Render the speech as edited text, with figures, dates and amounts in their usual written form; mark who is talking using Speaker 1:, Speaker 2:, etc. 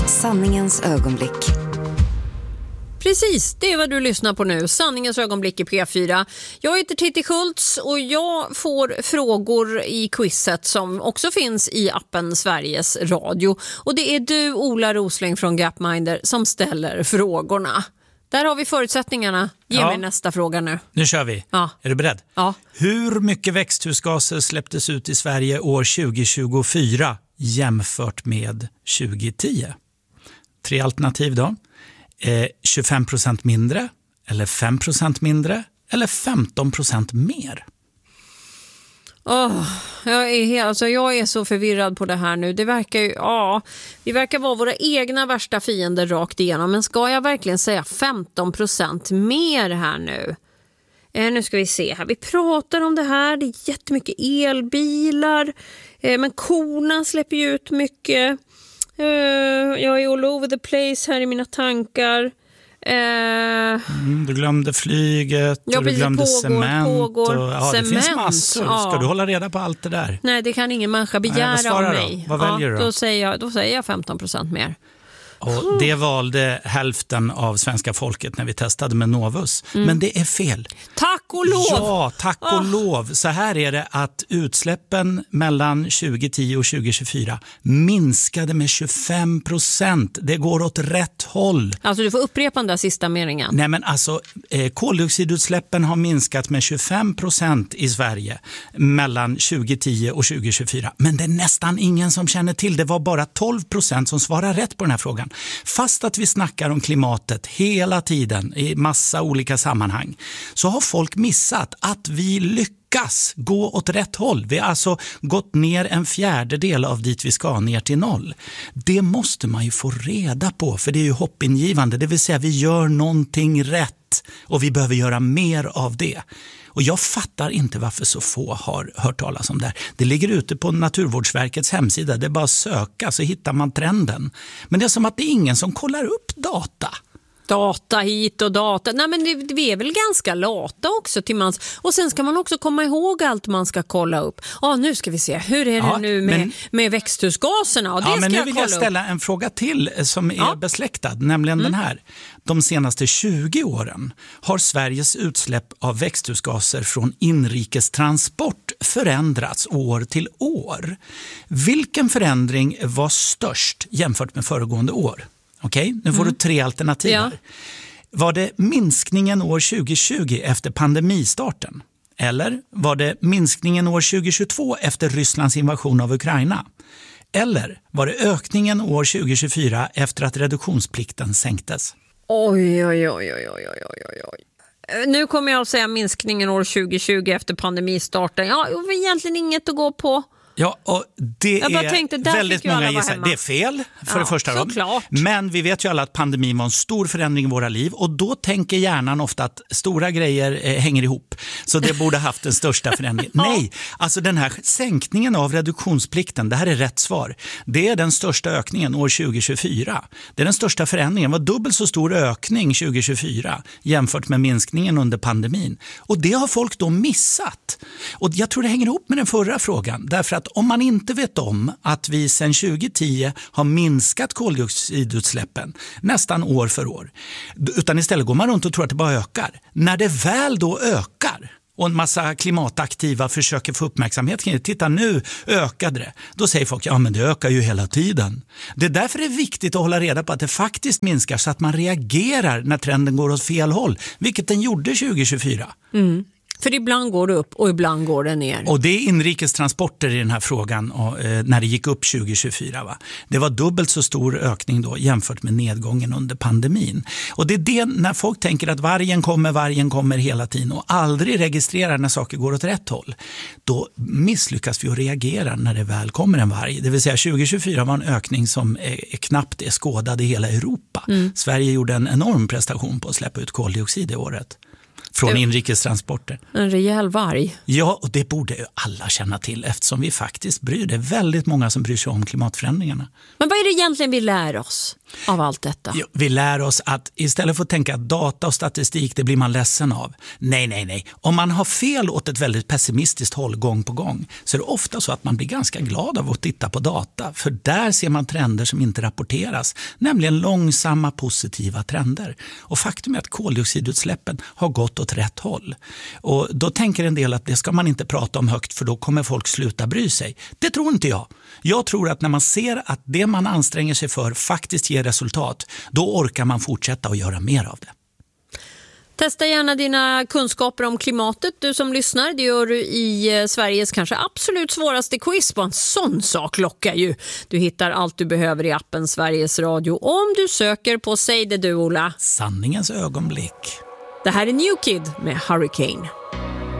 Speaker 1: Sanningens ögonblick.
Speaker 2: Precis, det är vad du lyssnar på nu. Sanningens ögonblick i P4. Jag heter Titti Schultz och jag får frågor i quizet som också finns i appen Sveriges Radio. Och det är du, Ola Rosling från Gapminder, som ställer frågorna. Där har vi förutsättningarna. Ge mig nästa fråga nu.
Speaker 3: Nu kör vi.
Speaker 2: Ja.
Speaker 3: Är du beredd?
Speaker 2: Ja.
Speaker 3: Hur mycket växthusgaser släpptes ut i Sverige år 2024 jämfört med 2010? 3 alternativ då. 25% mindre, eller 5% mindre, eller 15% mer?
Speaker 2: Jag är så förvirrad på det här nu. Det verkar ju, vi verkar vara våra egna värsta fiender rakt igenom. Men ska jag verkligen säga 15% mer här nu? Nu ska vi se här. Vi pratar om det här. Det är jättemycket elbilar. Men korna släpper ju ut mycket. Jag är all over the place här i mina tankar.
Speaker 3: Du glömde flyget och du glömde cement. Cement. Det finns massor. Ska du hålla reda på allt det där?
Speaker 2: Nej, det kan ingen människa begära av mig.
Speaker 3: Vad väljer du då?
Speaker 2: Då säger jag 15% mer.
Speaker 3: Och det valde hälften av svenska folket när vi testade med Novus. Men det är fel.
Speaker 2: Tack och lov!
Speaker 3: Ja, tack och lov. Så här är det att utsläppen mellan 2010 och 2024 minskade med 25%. Det går åt rätt håll.
Speaker 2: Alltså du får upprepa den där sista meningen.
Speaker 3: Nej, men alltså koldioxidutsläppen har minskat med 25% i Sverige mellan 2010 och 2024. Men det är nästan ingen som känner till. Det var bara 12% som svarar rätt på den här frågan. Fast att vi snackar om klimatet hela tiden i massa olika sammanhang, så har folk missat att vi lyckas gå åt rätt håll. Vi har alltså gått ner 1/4 av dit vi ska, ner till 0. Det måste man ju få reda på, för det är ju hoppingivande. Det vill säga vi gör någonting rätt och vi behöver göra mer av det. Och jag fattar inte varför så få har hört talas om det här. Det ligger ute på Naturvårdsverkets hemsida. Det är bara att söka så hittar man trenden. Men det är som att det är ingen som kollar upp data.
Speaker 2: Data hit och data. Nej, men vi är väl ganska lata också till mans. Och sen ska man också komma ihåg allt man ska kolla upp. Nu ska vi se. Hur är det nu med växthusgaserna? Det
Speaker 3: men nu vill jag ställa en fråga till som är besläktad. Nämligen den här. De senaste 20 åren har Sveriges utsläpp av växthusgaser från inrikestransport förändrats år till år. Vilken förändring var störst jämfört med föregående år? Okej, nu får du 3 alternativ här. Var det minskningen år 2020 efter pandemistarten? Eller var det minskningen år 2022 efter Rysslands invasion av Ukraina? Eller var det ökningen år 2024 efter att reduktionsplikten sänktes?
Speaker 2: Oj. Nu kommer jag att säga minskningen år 2020 efter pandemistarten. Jag har egentligen inget att gå på.
Speaker 3: Ja, och det är
Speaker 2: tänkte,
Speaker 3: väldigt många gissar. Det är fel för det första. Men vi vet ju alla att pandemin var en stor förändring i våra liv. Och då tänker hjärnan ofta att stora grejer hänger ihop. Så det borde haft den största förändringen. Nej, alltså den här sänkningen av reduktionsplikten, det här är rätt svar. Det är den största ökningen år 2024. Det är den största förändringen. Det var dubbelt så stor ökning 2024 jämfört med minskningen under pandemin. Och det har folk då missat. Och jag tror det hänger ihop med den förra frågan. Därför att om man inte vet om att vi sedan 2010 har minskat koldioxidutsläppen nästan år för år, utan istället går man runt och tror att det bara ökar. När det väl då ökar och en massa klimataktiva försöker få uppmärksamhet kring det, titta nu ökade det. Då säger folk, men det ökar ju hela tiden. Det är därför det är viktigt att hålla reda på att det faktiskt minskar så att man reagerar när trenden går åt fel håll, vilket den gjorde 2024.
Speaker 2: För ibland går det upp och ibland går det ner.
Speaker 3: Och det är inrikestransporter i den här frågan när det gick upp 2024. Va? Det var dubbelt så stor ökning då jämfört med nedgången under pandemin. Och det är det när folk tänker att vargen kommer hela tiden och aldrig registrerar när saker går åt rätt håll. Då misslyckas vi att reagera när det väl kommer en varg. Det vill säga 2024 var en ökning som knappt är skådad i hela Europa. Sverige gjorde en enorm prestation på att släppa ut koldioxid i året. från inrikestransporter.
Speaker 2: En rejäl varg.
Speaker 3: Ja, och det borde ju alla känna till eftersom vi faktiskt bryr. Det är väldigt många som bryr sig om klimatförändringarna.
Speaker 2: Men vad är det egentligen vi lär oss av allt detta?
Speaker 3: Jo, vi lär oss att istället för att tänka att data och statistik, det blir man ledsen av. Nej. Om man har fel åt ett väldigt pessimistiskt håll gång på gång så är det ofta så att man blir ganska glad av att titta på data. För där ser man trender som inte rapporteras, nämligen långsamma positiva trender. Och faktum är att koldioxidutsläppen har gått åt rätt håll. Och då tänker en del att det ska man inte prata om högt för då kommer folk sluta bry sig. Det tror inte jag. Jag tror att när man ser att det man anstränger sig för faktiskt ger resultat, då orkar man fortsätta och göra mer av det.
Speaker 2: Testa gärna dina kunskaper om klimatet, du som lyssnar. Det gör du i Sveriges kanske absolut svåraste quiz. På en sån sak lockar ju. Du hittar allt du behöver i appen Sveriges Radio om du söker på Säg det du, Ola.
Speaker 3: Sanningens ögonblick.
Speaker 2: Det här är New Kid med Hurricane.